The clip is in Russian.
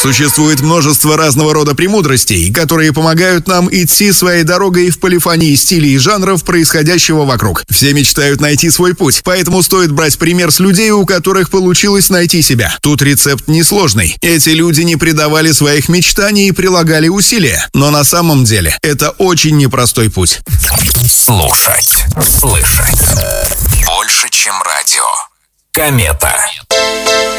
Существует множество разного рода премудростей, которые помогают нам идти своей дорогой в полифонии стилей и жанров происходящего вокруг. Все мечтают найти свой путь, поэтому стоит брать пример с людей, у которых получилось найти себя. Тут рецепт несложный. Эти люди не предавали своих мечтаний и прилагали усилия. Но на самом деле это очень непростой путь. Слушать, слышать. Больше, чем радио. Комета.